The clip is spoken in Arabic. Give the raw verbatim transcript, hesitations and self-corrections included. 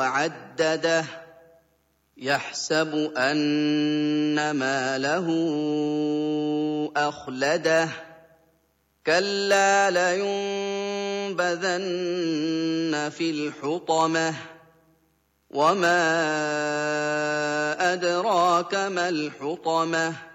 وعدده يحسب أن ماله أخلده كلا لينبذن في الحطمة وما أدراك ما الحطمة